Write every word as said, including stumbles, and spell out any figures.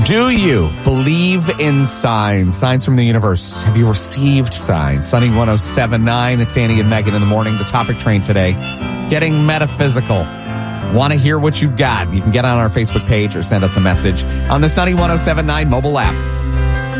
Do you believe in signs? Signs from the universe. Have you received signs? Sunny one oh seven point nine. It's Danny and Megan in the morning. The topic train today, getting metaphysical. Want to hear what you've got? You can get on our Facebook page or send us a message on the Sunny one oh seven point nine mobile app.